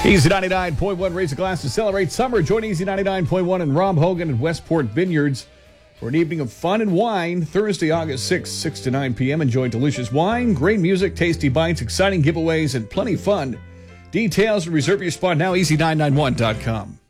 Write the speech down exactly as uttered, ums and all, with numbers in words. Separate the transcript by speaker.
Speaker 1: Easy ninety-nine point one, raise a glass to celebrate summer. Join Easy ninety-nine point one and Rob Hogan at Westport Vineyards for an evening of fun and wine. Thursday, August sixth, six to nine p.m. Enjoy delicious wine, great music, tasty bites, exciting giveaways, and plenty of fun. Details and reserve your spot now, easy nine nine one dot com.